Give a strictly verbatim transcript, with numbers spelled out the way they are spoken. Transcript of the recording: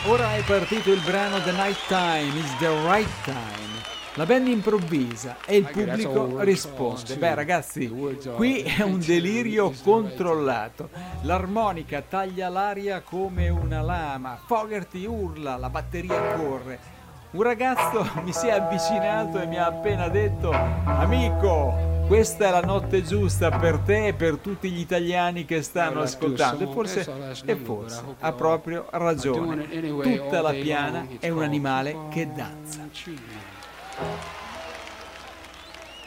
Ora è partito il brano The Night Time is the Right Time. La band improvvisa e il pubblico risponde. Beh ragazzi, qui è un delirio controllato. L'armonica taglia l'aria come una lama, Fogerty urla, la batteria corre. Un ragazzo mi si è avvicinato e mi ha appena detto: amico, questa è la notte giusta per te e per tutti gli italiani che stanno ascoltando. E forse, e forse ha proprio ragione. Tutta la piana è un animale che danza.